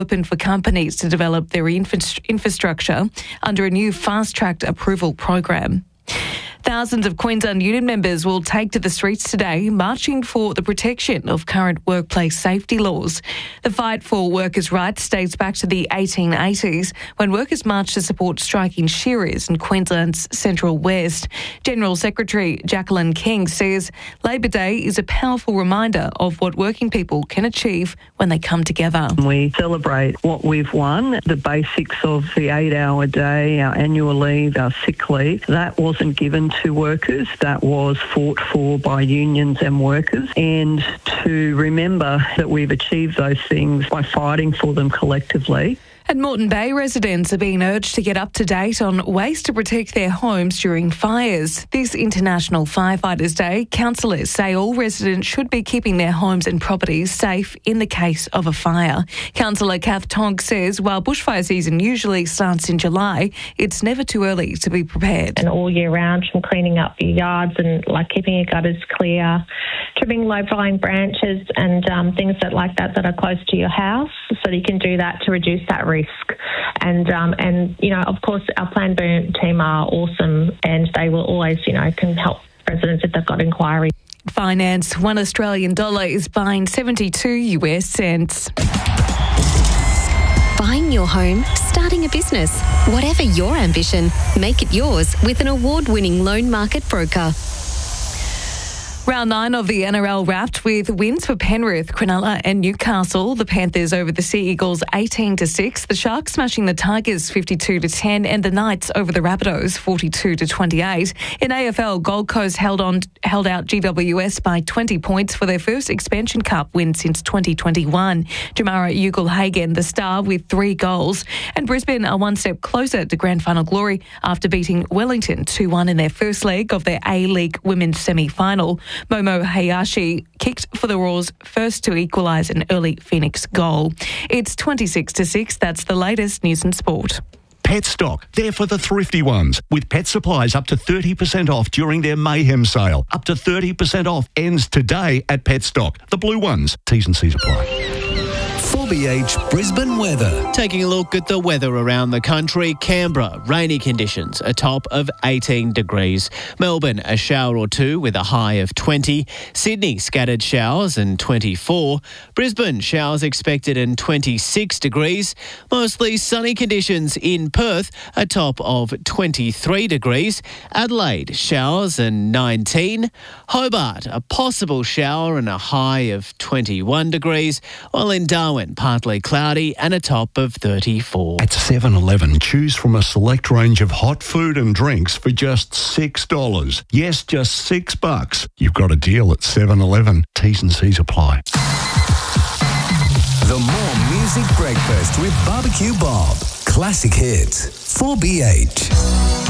open for companies to develop their infrastructure under a new fast-tracked approval program. Thousands of Queensland Union members will take to the streets today, marching for the protection of current workplace safety laws. The fight for workers' rights dates back to the 1880s, when workers marched to support striking shearers in Queensland's Central West. General Secretary Jacqueline King says Labor Day is a powerful reminder of what working people can achieve when they come together. We celebrate what we've won, the basics of the 8-hour day, our annual leave, our sick leave. That wasn't given to workers, that was fought for by unions and workers, and to remember that we've achieved those things by fighting for them collectively. And Moreton Bay residents are being urged to get up to date on ways to protect their homes during fires. This International Firefighters Day, councillors say all residents should be keeping their homes and properties safe in the case of a fire. Councillor Kath Tonk says while bushfire season usually starts in July, it's never too early to be prepared. And all year round, from cleaning up your yards and keeping your gutters clear, trimming low-lying branches and things that are close to your house, so that you can do that to reduce that risk. And of course, our Plan B team are awesome, and they will always, can help residents if they've got inquiries. Finance, $1 Australian is buying 72 US cents. Buying your home, starting a business, whatever your ambition, make it yours with an award-winning loan market broker. Round 9 of the NRL wrapped with wins for Penrith, Cronulla and Newcastle. The Panthers over the Sea Eagles 18-6. The Sharks smashing the Tigers 52-10 and the Knights over the Rabbitohs 42-28. In AFL, Gold Coast held out GWS by 20 points for their first Expansion Cup win since 2021. Jamara Ugle-Hagan, the star, with 3 goals. And Brisbane are one step closer to grand final glory after beating Wellington 2-1 in their first leg of their A-League women's semi-final. Momo Hayashi kicked for the Roars first to equalise an early Phoenix goal. It's 26-6. That's the latest news and sport. Petstock, there for the thrifty ones, with pet supplies up to 30% off during their Mayhem sale. Up to 30% off ends today at Petstock. The blue ones. T's and C's apply. 4BH Brisbane weather. Taking a look at the weather around the country. Canberra, rainy conditions, a top of 18 degrees. Melbourne, a shower or two with a high of 20. Sydney, scattered showers and 24. Brisbane, showers expected and 26 degrees. Mostly sunny conditions in Perth, a top of 23 degrees. Adelaide, showers and 19. Hobart, a possible shower and a high of 21 degrees. While in Darwin, partly cloudy and a top of 34. At 7-Eleven, choose from a select range of hot food and drinks for just $6. Yes, just $6. You've got a deal at 7-Eleven. T's and C's apply. The More Music Breakfast with Barbecue Bob. Classic hits. 4BH.